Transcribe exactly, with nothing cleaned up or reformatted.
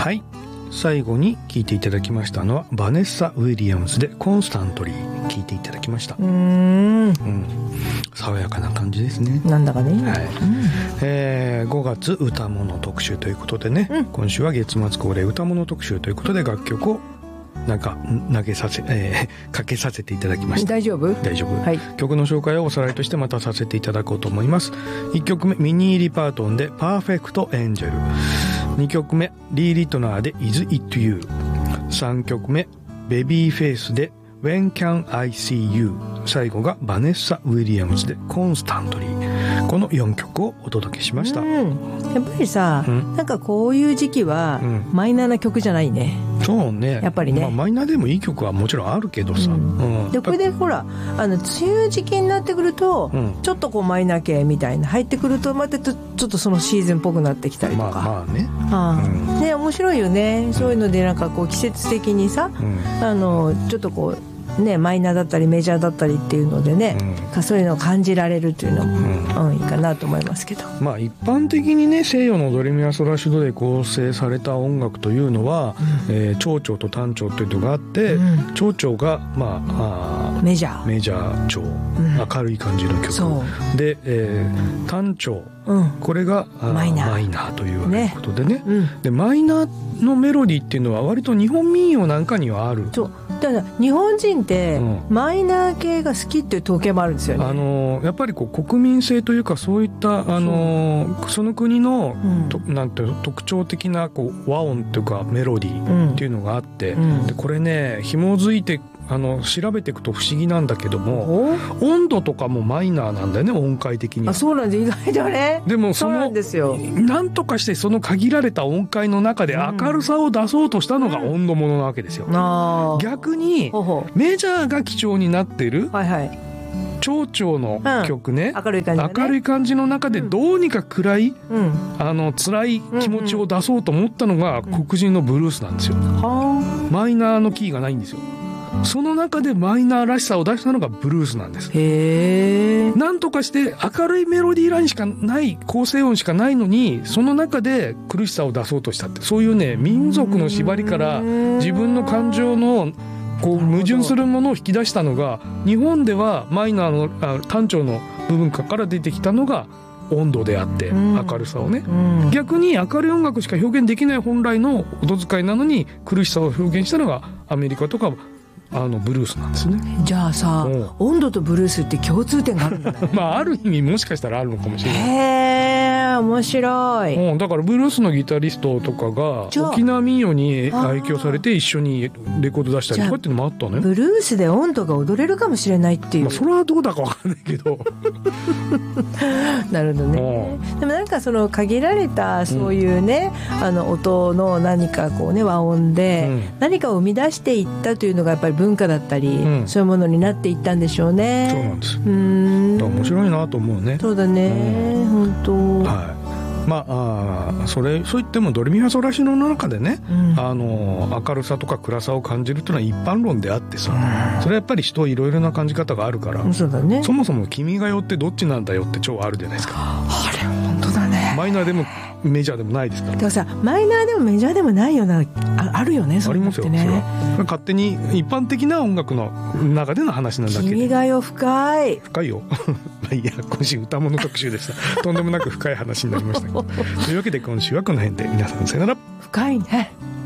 はい、最後に聴いていただきましたのはバネッサ・ウィリアムズでコンスタントリー聴いていただきました。うーん、うん、爽やかな感じですね。 なんだかね、 はい、うん、えー、ごがつ歌物特集ということでね、うん、今週は月末恒例歌物特集ということで楽曲をなんか投げさせ、えー、かけさせていただきました。 大丈夫？ 大丈夫、 はい、 曲の紹介をおさらいとしてまたさせていただこうと思います。いっきょくめミニー・リパートンでパーフェクト・エンジェル、にきょくめリー・リトナーで Is It You、 さんきょくめベビーフェイスで When Can I See You、 最後がバネッサ・ウィリアムズでコンスタントリー。このよんきょくをお届けしました。うん、 やっぱりさ、うん、なんかこういう時期はマイナーな曲じゃないね。 そうね、 やっぱりね、 まあ、マイナーでもいい曲はもちろんあるけどさ、うんうん、 でこれでほらあの梅雨時期になってくると、うん、ちょっとこうマイナー系みたいな入ってくるとまたちょっとそのシーズンっぽくなってきたりとか、 まあまあね、 はあ、うん、ね、面白いよね、うん、そういうのでなんかこう季節的にさ、うん、あのちょっとこうね、マイナーだったりメジャーだったりっていうのでね、うん、そういうのを感じられるっていうのも、うんうん、いいかなと思いますけど、 まあ、一般的にね西洋のドレミファソラシドで構成された音楽というのは、うん、えー、長調と短調というのがあって、うん、長調が、まあ、あメジャーメジャー調、うん、明るい感じの曲で、えー、短調、うん、これがマイナー、マイナーということで ね, ね、うん、でマイナーのメロディーっていうのは割と日本民謡なんかにはある。 そうだから日本人ってマイナー系が好きっていう統計もあるんですよね。 あのやっぱりこう国民性というかそういったあの そ, その国の、うん、なんていう特徴的なこう和音というかメロディーっていうのがあって、うん、でこれね紐づいてあの調べていくと不思議なんだけども温度とかもマイナーなんだよね、音階的には。 あ、そうなんです、意外だね。 でもそのそうなんですよ、 なんとかしてその限られた音階の中で明るさを出そうとしたのが温度ものなわけですよ、うん、あ、逆にほほメジャーが基調になってる、はいはい、長調の曲ね、うん、明るい感じ、ね、明るい感じの中でどうにか暗い、うん、あの辛い気持ちを出そうと思ったのが黒人のブルースなんですよ、うん、マイナーのキーがないんですよ。その中でマイナーらしさを出したのがブルースなんです。へー。なんとかして明るいメロディーラインしかない構成音しかないのにその中で苦しさを出そうとしたって、そういうね民族の縛りから自分の感情のこう矛盾するものを引き出したのが日本ではマイナーのあ単調の部分から出てきたのが温度であって明るさをね、うん、逆に明るい音楽しか表現できない本来の音使いなのに苦しさを表現したのがアメリカとかあのブルースなんですね。 じゃあさ、温度とブルースって共通点があるんだねまあある意味もしかしたらあるのかもしれない。 へー、面白い、 うん、だからブルースのギタリストとかが沖縄民謡に愛嬌されて一緒にレコード出したりとかっていうのもあったね。 ブルースで温度が踊れるかもしれないっていう、まあ、 それはどうだか分かんないけどなるほどね。でもなんかその限られたそういうね、うん、あの音の何かこうね和音で何かを生み出していったというのがやっぱり文化だったり、うん、そういうものになっていったんでしょうね。 そうなんです。うーん、だから面白いなと思うね。 そうだね、うん、本当、 はい。まあ、あそれそう言ってもドレミファソラシドの中でね、うん、あの明るさとか暗さを感じるというのは一般論であってさ、うん、それはやっぱり人いろいろな感じ方があるから、 そうだね、 そもそも君が代ってどっちなんだよって超あるじゃないですか。 あれ本当だね。 マイナーでもメジャーでもないですから。 だからさ、マイナーでもメジャーでもないような あ, あるよね。そういうのってね。ありますよ。それは勝手に一般的な音楽の中での話なんだけど。 君が代深い。 深いよ。まあいいや、今週歌物特集でした。とんでもなく深い話になりましたけど。というわけで今週はこの辺で皆さんさよなら。 深いね。